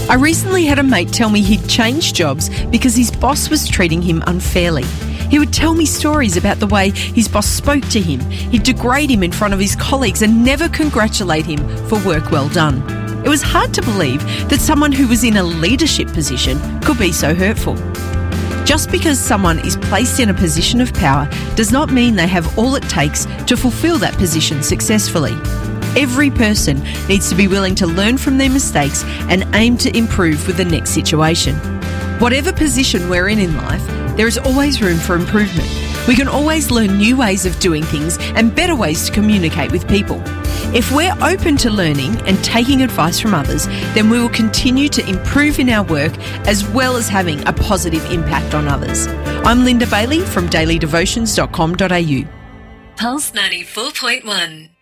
I recently had a mate tell me he'd changed jobs because his boss was treating him unfairly. He would tell me stories about the way his boss spoke to him. He'd degrade him in front of his colleagues and never congratulate him for work well done. It was hard to believe that someone who was in a leadership position could be so hurtful. Just because someone is placed in a position of power does not mean they have all it takes to fulfil that position successfully. Every person needs to be willing to learn from their mistakes and aim to improve with the next situation. Whatever position we're in life, there is always room for improvement. We can always learn new ways of doing things and better ways to communicate with people. If we're open to learning and taking advice from others, then we will continue to improve in our work as well as having a positive impact on others. I'm Linda Bailey from dailydevotions.com.au. Pulse 94.1.